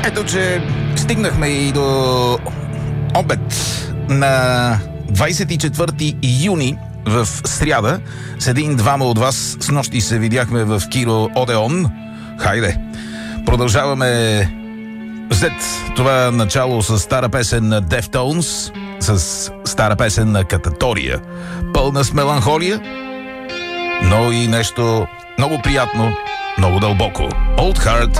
Ето, че стигнахме и до обед на 24 юни в сряда. С един-двама от вас с нощи се видяхме в кино Одеон. Хайде! Продължаваме след това начало с стара песен на Deftones, с стара песен на Кататория, пълна с меланхолия, но и нещо много приятно, много дълбоко. Old Heart